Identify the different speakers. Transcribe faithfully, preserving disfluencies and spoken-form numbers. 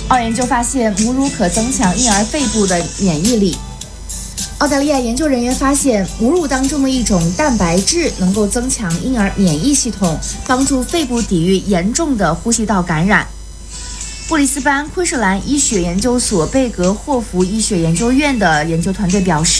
Speaker 1: 二研究发现，母乳可增强婴儿肺部的免疫力。澳大利亚研究人员发现，母乳当中的一种蛋白质能够增强婴儿免疫系统，帮助肺部抵御严重的呼吸道感染。布里斯班昆士兰医学研究所贝格霍夫医学研究院的研究团队表示，